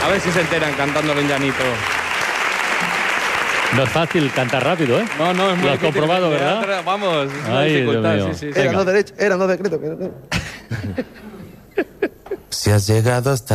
A ver si se enteran cantándolo en llanito. No es fácil cantar rápido, ¿eh? No, es muy Lo has difícil. comprobado, ¿verdad? Vamos, es una Ay, dificultad. Dios mío. Sí. Era no derecho, era no decreto. Si has llegado hasta